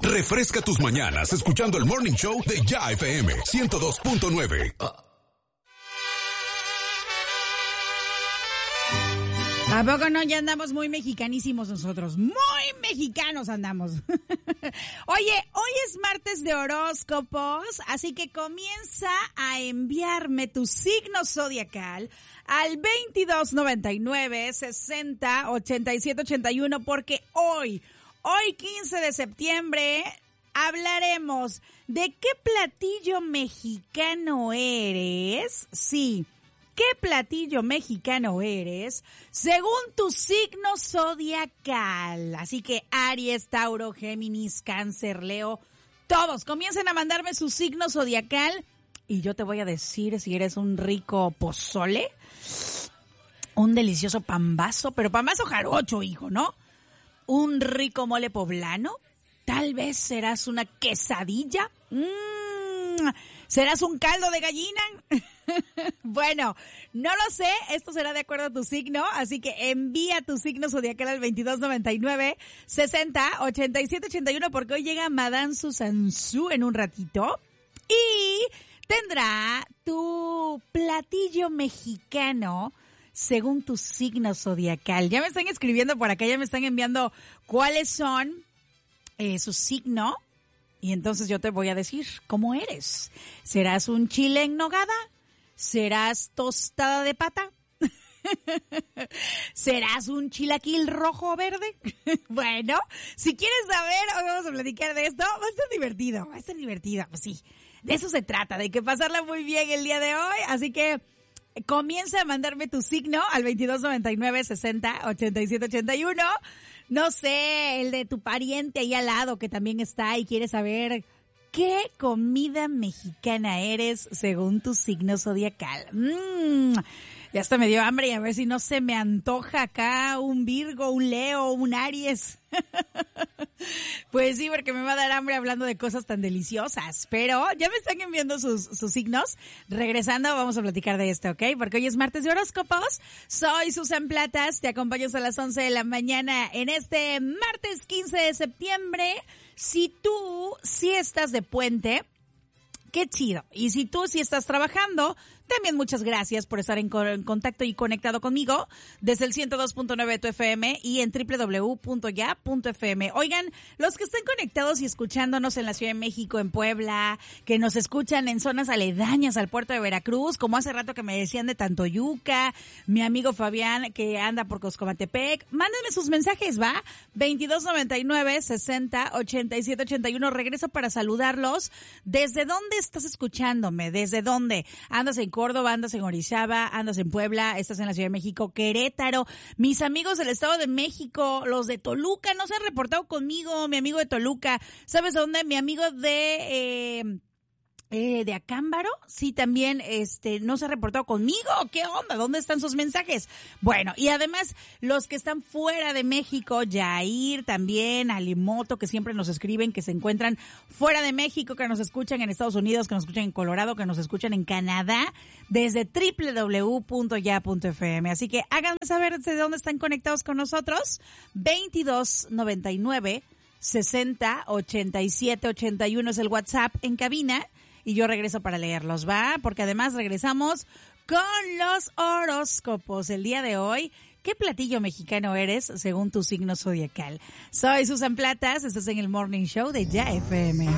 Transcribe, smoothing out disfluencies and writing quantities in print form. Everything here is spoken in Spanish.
Refresca tus mañanas escuchando el Morning Show de Ya FM 102.9. ¿A poco no? Ya andamos muy mexicanísimos nosotros. Muy mexicanos andamos. Oye, hoy es martes de horóscopos, así que comienza a enviarme tu signo zodiacal al 2299-60-8781, porque hoy 15 de septiembre, hablaremos de qué platillo mexicano eres. Sí. ¿Qué platillo mexicano eres según tu signo zodiacal? Así que Aries, Tauro, Géminis, Cáncer, Leo, todos comiencen a mandarme su signo zodiacal y yo te voy a decir si eres un rico pozole, un delicioso pambazo, pero pambazo jarocho, hijo, ¿no? Un rico mole poblano, tal vez serás una quesadilla, ¿serás un caldo de gallina? Bueno, no lo sé, esto será de acuerdo a tu signo, así que envía tu signo zodiacal al 2299-60-8781 porque hoy llega Madame Susan Su en un ratito y tendrá tu platillo mexicano según tu signo zodiacal. Ya me están escribiendo por acá, ya me están enviando cuáles son su signo. Y entonces yo te voy a decir cómo eres. ¿Serás un chile en nogada? ¿Serás tostada de pata? ¿Serás un chilaquil rojo o verde? Bueno, si quieres saber, hoy vamos a platicar de esto. Va a estar divertido, pues sí. De eso se trata, de que pasarla muy bien el día de hoy. Así que comienza a mandarme tu signo al 2299-60-8781. No sé, el de tu pariente ahí al lado que también está y quiere saber qué comida mexicana eres según tu signo zodiacal. Ya hasta me dio hambre y a ver si no se me antoja acá un Virgo, un Leo, un Aries. Pues sí, porque me va a dar hambre hablando de cosas tan deliciosas. Pero ya me están enviando sus signos. Regresando, vamos a platicar de esto, ¿ok? Porque hoy es martes de horóscopos. Soy Susan Platas, te acompaño hasta las 11 de la mañana en este martes 15 de septiembre. Si tú sí estás de puente, qué chido. Y si tú sí estás trabajando, también muchas gracias por estar en contacto y conectado conmigo desde el 102.9 de tu FM y en www.ya.fm. Oigan, los que estén conectados y escuchándonos en la Ciudad de México, en Puebla, que nos escuchan en zonas aledañas al puerto de Veracruz, como hace rato que me decían de Tantoyuca, mi amigo Fabián que anda por Coscomatepec, mándenme sus mensajes, ¿va? 2299-60-8781. Regreso para saludarlos. ¿Desde dónde estás escuchándome? ¿Desde dónde? ¿Andas en Córdoba, andas en Orizaba, andas en Puebla, estás en la Ciudad de México, Querétaro? Mis amigos del Estado de México, los de Toluca, no se han reportado conmigo. Mi amigo de Toluca, ¿sabes dónde? Mi amigo de Acámbaro, sí, también, no se ha reportado conmigo. ¿Qué onda? ¿Dónde están sus mensajes? Bueno, y además, los que están fuera de México, Yair también, Alimoto, que siempre nos escriben, que se encuentran fuera de México, que nos escuchan en Estados Unidos, que nos escuchan en Colorado, que nos escuchan en Canadá, desde www.ya.fm. Así que háganme saber desde dónde están conectados con nosotros. 2299-60-8781 es el WhatsApp en cabina. Y yo regreso para leerlos, ¿va? Porque además regresamos con los horóscopos. El día de hoy, ¿qué platillo mexicano eres según tu signo zodiacal? Soy Susan Platas, estás en el Morning Show de Ya FM.